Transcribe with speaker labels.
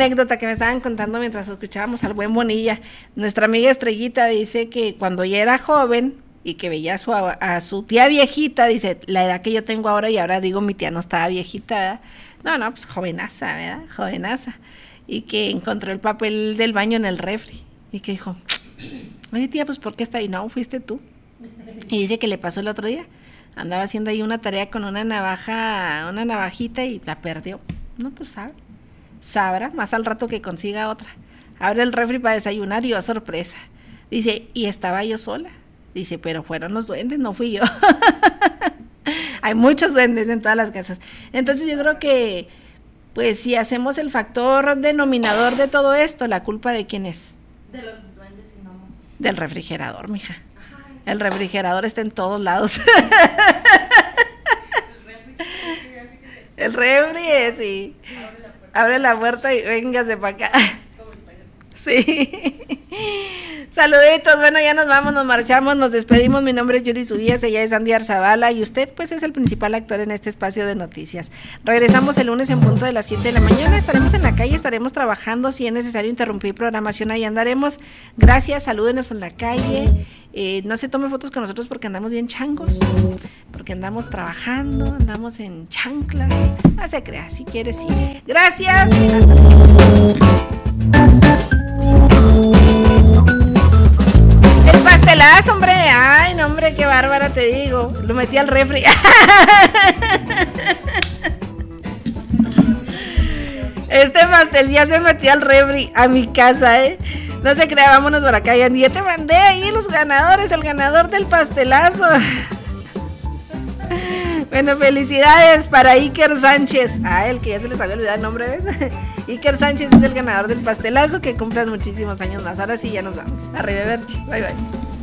Speaker 1: anécdota que me estaban contando mientras escuchábamos al buen Bonilla. Nuestra amiga Estrellita dice que cuando ella era joven y que veía a su tía viejita, dice, la edad que yo tengo ahora, y ahora digo, mi tía no estaba viejita, ¿verdad? No, pues jovenaza, ¿verdad? Jovenaza. Y que encontró el papel del baño en el refri. Y que dijo, oye tía, pues ¿por qué está ahí? No, fuiste tú. Y dice que le pasó el otro día. Andaba haciendo ahí una tarea con una navajita y la perdió. No, pues sabrá, más al rato que consiga otra. Abre el refri para desayunar y oh, sorpresa. Dice, y estaba yo sola. Dice, pero fueron los duendes, no fui yo. Hay muchos duendes en todas las casas. Entonces yo creo que, pues si hacemos el factor denominador de todo esto, ¿la culpa de quién es?
Speaker 2: De los duendes y gnomos.
Speaker 1: Del refrigerador, mija. El refrigerador está en todos lados. El refri, sí. Abre la puerta y véngase para acá. Sí. Saluditos, bueno, ya nos vamos, nos marchamos, nos despedimos. Mi nombre es Yuri Zubías, ella es Andy Arzabala y usted pues es el principal actor en este espacio de noticias. Regresamos el lunes en punto de las 7 de la mañana, estaremos en la calle, estaremos trabajando, si es necesario interrumpir programación, ahí andaremos. Gracias, salúdenos en la calle, no se tome fotos con nosotros porque andamos bien changos, porque andamos trabajando, andamos en chanclas, no se crea, si quiere sí. Gracias. El pastelazo, hombre, ay, no, hombre, qué bárbara, te digo, lo metí al refri. Este pastel ya se metió al refri, a mi casa, no se crea, vámonos por acá, ya te mandé ahí los ganadores, el ganador del pastelazo. Bueno, felicidades para Iker Sánchez, el que ya se les había olvidado el nombre, ¿ves? Iker Sánchez es el ganador del pastelazo, que cumplas muchísimos años más. Ahora sí, ya nos vamos. Arriba, Berchi. Bye, bye.